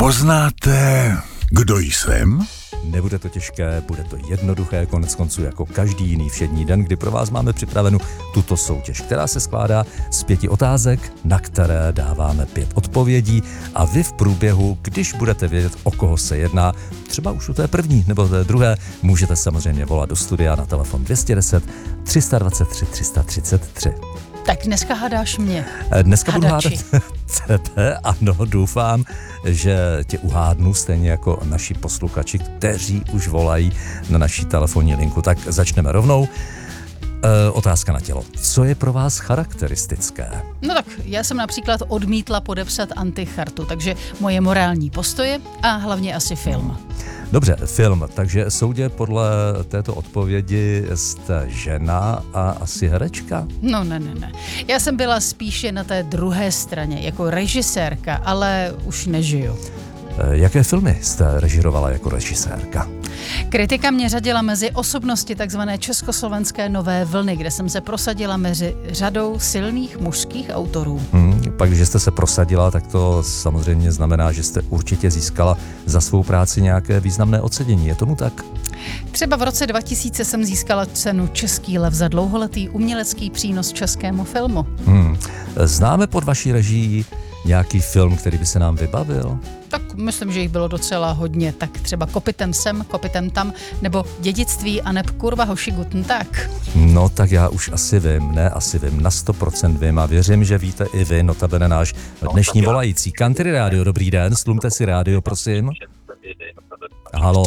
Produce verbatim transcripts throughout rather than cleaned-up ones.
Poznáte, kdo jsem? Nebude to těžké, bude to jednoduché, konec konců jako každý jiný všední den, kdy pro vás máme připravenu tuto soutěž, která se skládá z pěti otázek, na které dáváme pět odpovědí a vy v průběhu, když budete vědět, o koho se jedná, třeba už u té první nebo té druhé, můžete samozřejmě volat do studia na telefon dvě stě deset, tři sta dvacet tři, tři sta třicet tři. Tak dneska hádáš mě. Dneska budu hádat Hadači. tebe, ano, doufám, že tě uhádnu, stejně jako naši posluchači, kteří už volají na naší telefonní linku. Tak začneme rovnou. E, otázka na tělo. Co je pro vás charakteristické? No tak já jsem například odmítla podepsat antichartu, takže moje morální postoje a hlavně asi film. Dobře, film. Takže soudě podle této odpovědi jste žena a asi herečka? No ne, ne, ne. Já jsem byla spíše na té druhé straně, jako režisérka, ale už nežiju. E, jaké filmy jste režírovala jako režisérka? Kritika mě řadila mezi osobnosti takzvané československé nové vlny, kde jsem se prosadila mezi řadou silných mužských autorů. Hmm, pak, když jste se prosadila, tak to samozřejmě znamená, že jste určitě získala za svou práci nějaké významné ocenění. Je tomu tak? Třeba v roce dva tisíce jsem získala cenu Český lev za dlouholetý umělecký přínos českému filmu. Hmm. Známe pod vaší režií nějaký film, který by se nám vybavil? Tak myslím, že jich bylo docela hodně. Tak třeba Kopitem sem, Kopitem tam, nebo Dědictví a neb kurva hoši guten tak. No tak já už asi vím, ne asi vím, na sto procent vím a věřím, že víte i vy, notabene náš dnešní volající. Country Radio, dobrý den, slumte si rádio, prosím. Halo?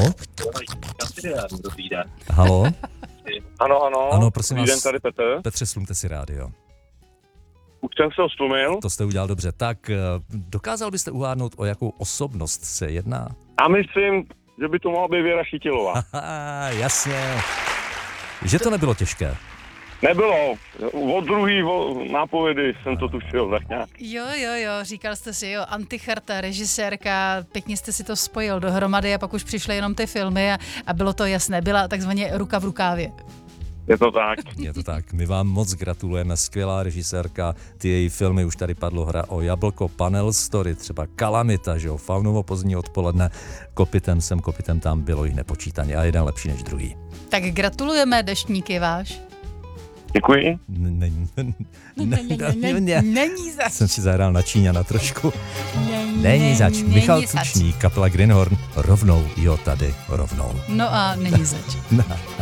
Halo? Ano, ano. Ano, prosím Dobrý vás. den, tady Petr. Petře, slumte si rádio. Už jsem se ho stlumil. To jste udělal dobře. Tak, eh, dokázal byste uhádnout, o jakou osobnost se jedná? A myslím, že by to mohla být Věra Chytilová. Haha, jasně. Že to nebylo těžké. Nebylo. Od druhý o, nápovědy jsem to tušil tak nějak. Jo, jo, jo, říkal jste si, jo, anticharta, režisérka, pěkně jste si to spojil dohromady a pak už přišly jenom ty filmy a, a bylo to jasné, byla takzvaně ruka v rukávě. Je to tak. Je to tak. My vám moc gratulujeme, skvělá režisérka, ty její filmy, už tady padlo hra o Jablko, Panel Story, třeba Kalamita, že jo, Faunovo pozdní odpoledne, Kopitem sem, Kopitem tam, bylo jich nepočítaně a jeden lepší než druhý. Tak gratulujeme, deštník je váš. Děkuji. Není Není zač. Jsem si zahrál na Číňana trošku. Není, Není zač. není Michal zač. Tučník, kapela Greenhorn, rovnou, jo tady, rovnou. No a není zač.